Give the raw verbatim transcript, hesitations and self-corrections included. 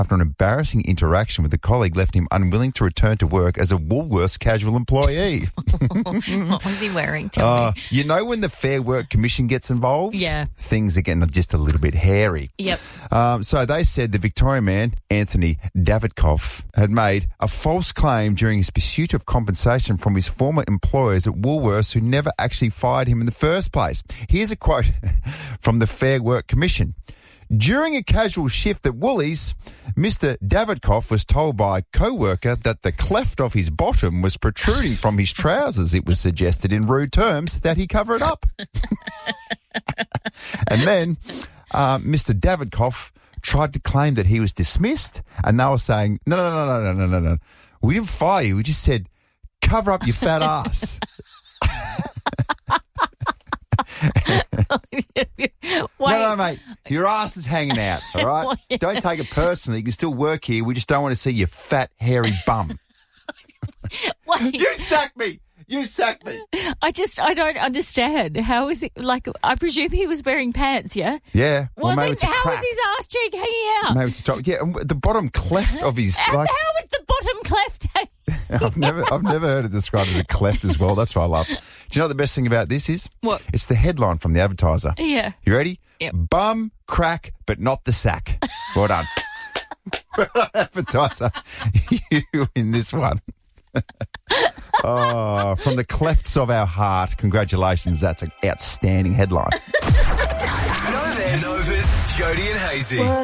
after an embarrassing interaction with a colleague left him unwilling to return to work as a Woolworths casual employee. What was he wearing? Tell Uh, me. you know when the Fair Work Commission gets involved? Yeah. Things are getting just a little bit hairy. Yep. Um, so they said the Victorian man, Anthony Davidkoff, had made a false claim during his pursuit of compensation from his former employers at Woolworths who never actually fired him in the first place. Here's a quote from the Fair Work Commission. During a casual shift at Woolies, Mister Davidkoff was told by a co-worker that the cleft of his bottom was protruding from his trousers. It was suggested in rude terms that he cover it up. And then uh, Mister Davidkoff tried to claim that he was dismissed, and they were saying, no, no, no, no, no, no, no, no. We didn't fire you. We just said, cover up your fat ass. Wait. No, no, mate. Your ass is hanging out, all right? Well, yeah. Don't take it personally. You can still work here. We just don't want to see your fat, hairy bum. Wait. You sacked me. You sacked me. I just, I don't understand. How is it, like, I presume he was wearing pants, yeah? Yeah. Well, maybe then it's a how crack. was his ass cheek hanging out? Maybe it's a top. Yeah, and the bottom cleft of his... And like, how was the bottom cleft hanging I've never I've never heard it described as a cleft as well. That's what I love. Do you know what the best thing about this is? What? It's the headline from the Advertiser. Yeah. You ready? Yep. Bum, crack, but not the sack. Well done. Advertiser, you in this one. Oh, from the clefts of our heart, congratulations. That's an outstanding headline. Novus, Novus, Jody and Hazy.